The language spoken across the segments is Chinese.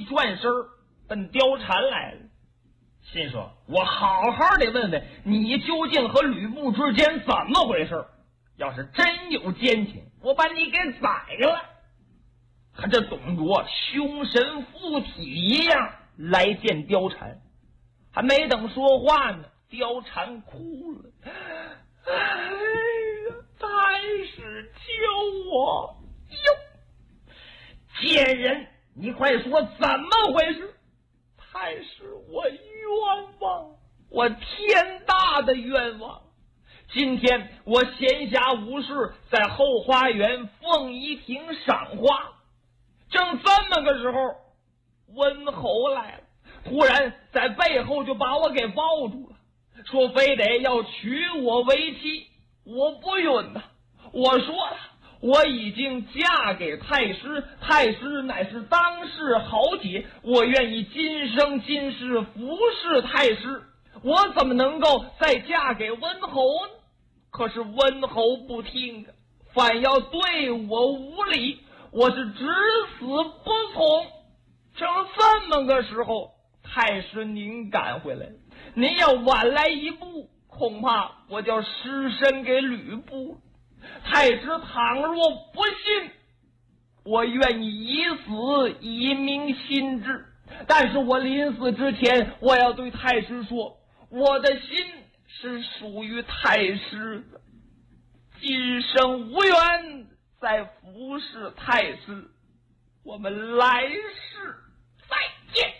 转身奔貂蝉来了，心说我好好的问问你究竟和吕布之间怎么回事，要是真有奸情，我把你给宰了。可这董卓凶神附体一样来见貂蝉，还没等说话呢，貂蝉哭了。哎呀，太师救我！哟，贱人，你快说怎么回事？太师，我冤枉，我天大的冤枉！今天我闲暇无事，在后花园凤仪亭赏花，正这么个时候，温侯来了，突然在背后就把我给抱住了，说非得要娶我为妻。我不允呐！我说了，我已经嫁给太师，太师乃是当世豪杰，我愿意今生今世服侍太师，我怎么能够再嫁给温侯呢？可是温侯不听啊，反要对我无礼，我是只死不从。正这么个时候，太师您赶回来了，您要晚来一步，恐怕我就失身给吕布。太师倘若不信，我愿意以死以明心志，但是我临死之前，我要对太师说，我的心是属于太师的，今生无缘再服侍太师，我们来世再见。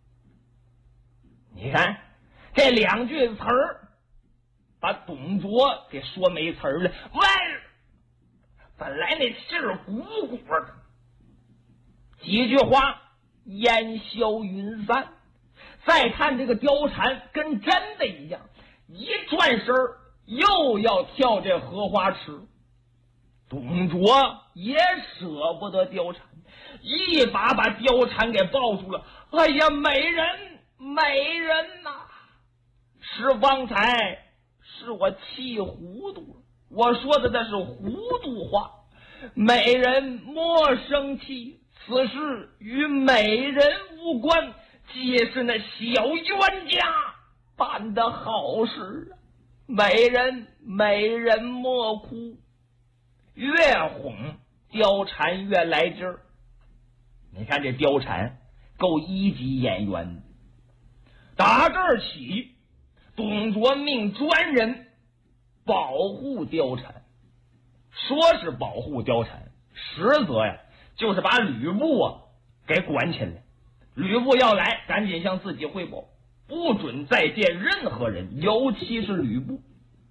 你看这两句词儿把董卓给说没词儿了，本来那气儿鼓鼓的，几句话烟消云散。再看这个貂蝉跟真的一样，一转身又要跳这荷花池。董卓也舍不得貂蝉，一把把貂蝉给抱住了。哎呀，美人呐！是方才是我气糊涂了，我说的那是糊涂话，美人莫生气，此事与美人无关，皆是那小冤家办的好事啊！美人莫哭。越哄貂蝉越来劲儿。你看这貂蝉够一级演员的。打这儿起，董卓命专人保护貂蝉，说是保护貂蝉，实则呀就是把吕布给管起来。吕布要来，赶紧向自己汇报，不准再见任何人，尤其是吕布。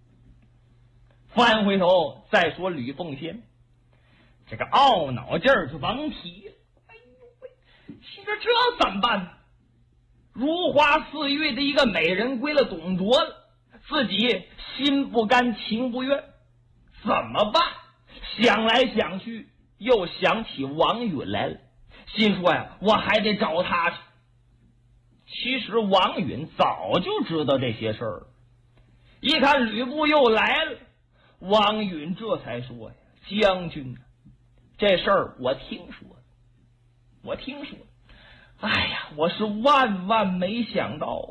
翻回头再说吕奉先，这个懊恼劲儿就甭提了。哎呦喂，你说这怎么办呢？如花似玉的一个美人归了董卓了，自己心不甘情不愿，怎么办？想来想去，又想起王允来了，心说呀，我还得找他去。其实王允早就知道这些事儿了，一看吕布又来了，王允这才说呀，将军啊，这事儿我听说了。哎呀，我是万万没想到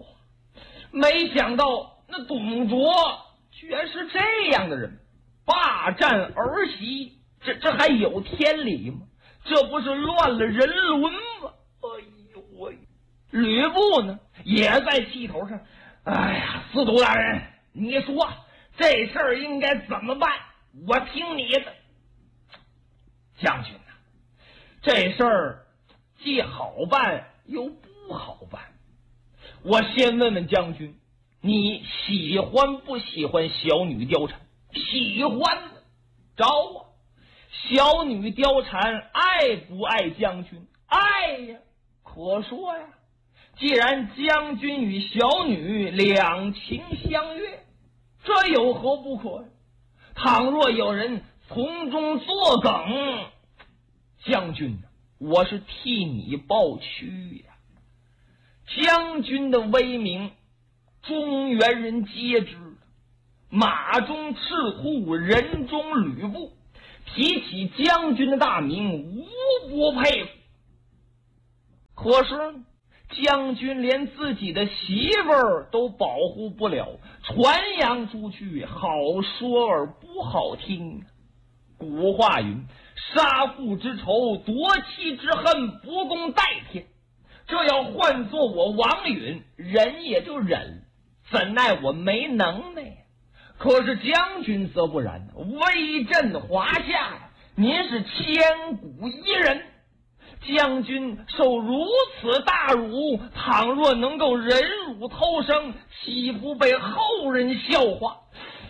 那董卓居然是这样的人，霸占儿媳，这还有天理吗？这不是乱了人伦吗？哎呦喂！吕布呢也在气头上，哎呀，司徒大人，你说这事儿应该怎么办？我听你的。将军啊，这事儿既好办又不好办。我先问问将军，你喜欢不喜欢小女貂蝉？喜欢，找我。小女貂蝉爱不爱将军？爱呀，可说呀。既然将军与小女两情相悦，这有何不可呀？倘若有人从中作梗，将军，我是替你抱屈呀。将军的威名，中原人皆知，马中赤兔，人中吕布，提起将军的大名，无不佩服。可可是将军连自己的媳妇儿都保护不了，传扬出去，好说而不好听。古话云：杀父之仇，夺妻之恨，不共戴天。这要换做我王允，忍也就忍，怎奈我没能耐。可是将军则不然，威震华夏呀，您是千古一人。将军受如此大辱，倘若能够忍辱偷生，岂不被后人笑话？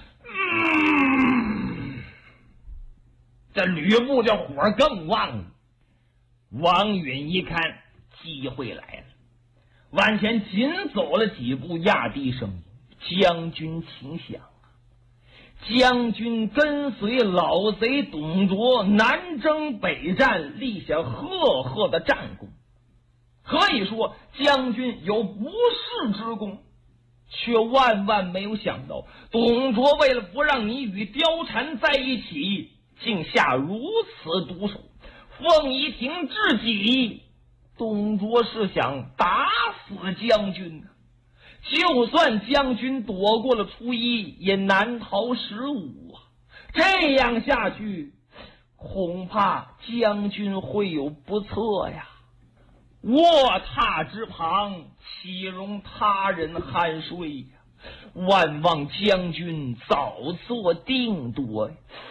这吕布这火更旺了。王允一看机会来了，往前紧走了几步，压低声音：将军请想，将军跟随老贼董卓南征北战，立下赫赫的战功，可以说将军有不世之功，却万万没有想到董卓为了不让你与貂蝉在一起，竟下如此毒手。凤仪亭至己，董卓是想打死将军啊！就算将军躲过了初一，也难逃15啊！这样下去，恐怕将军会有不测呀。卧榻之旁，岂容他人酣睡呀？万望将军早做定夺。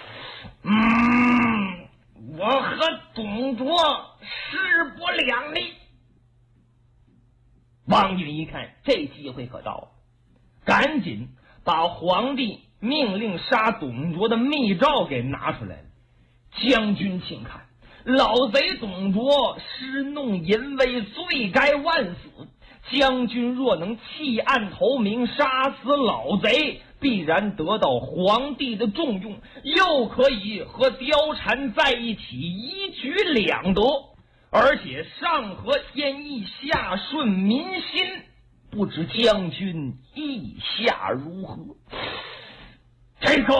我和董卓势不两立。王允一看这机会可到了，赶紧把皇帝命令杀董卓的密诏给拿出来了。将军请看，老贼董卓施弄淫威，罪该万死。将军若能弃暗投明，杀死老贼，必然得到皇帝的重用，又可以和貂蝉在一起，一举两得，而且上合天意，下顺民心。不知将军意下如何？这个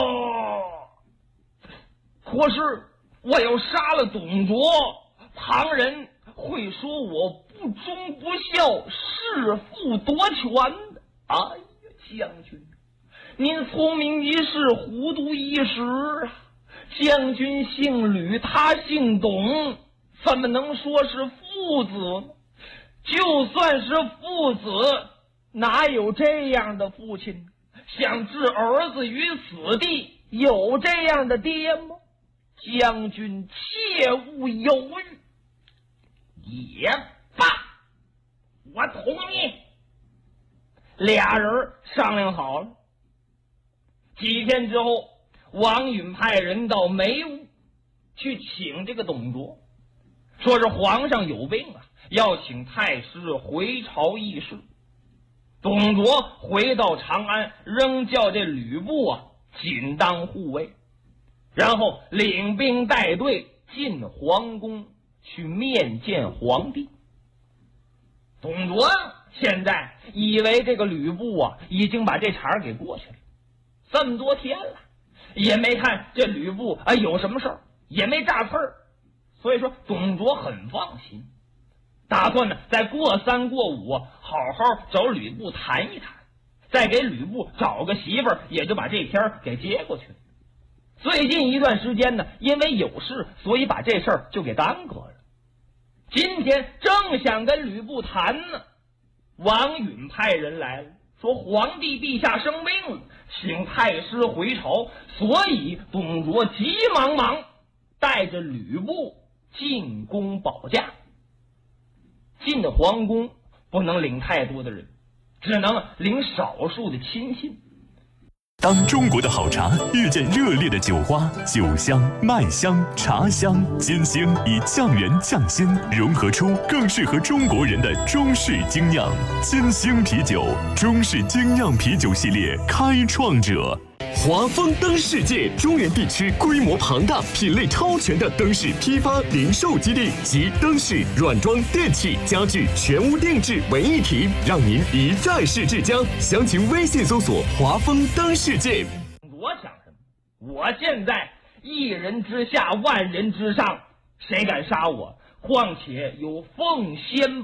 可是我要杀了董卓，旁人会说我不忠不孝，弑父夺权的。哎呀，将军，您聪明一世，糊涂一时啊！将军姓吕，他姓董，怎么能说是父子呢？就算是父子，哪有这样的父亲？想置儿子于死地，有这样的爹吗？将军切勿犹豫。也罢，我同意。俩人商量好了。几天之后，王允派人到梅屋去请这个董卓，说是皇上有病啊，要请太师回朝议事。董卓回到长安，仍叫这吕布啊紧当护卫，然后领兵带队进皇宫去面见皇帝。董卓现在以为这个吕布啊已经把这茬给过去了，这么多天了也没看这吕布有什么事儿，也没炸刺儿，所以说董卓很放心，打算呢再过3过5好好找吕布谈一谈，再给吕布找个媳妇儿，也就把这天给接过去了。最近一段时间呢，因为有事，所以把这事儿就给耽搁了。今天正想跟吕布谈呢，王允派人来了，说皇帝陛下生病了，请太师回朝，所以董卓急忙带着吕布进宫保驾。进的皇宫不能领太多的人，只能领少数的亲信。 当中国的好茶遇见热烈的酒花，酒香、麦香、茶香、金星以酱园酱鲜融合出更适合中国人的中式精酿。金星啤酒，中式精酿啤酒系列开创者。华丰灯世界中原地区规模庞大、品类超全的灯饰批发零售基地，集灯饰、软装、电器、家具全屋定制为一体，让您一站式至家。详情微信搜索华丰灯世界。 我想什么？我现在1人之下，万人之上，谁敢杀我？况且有奉先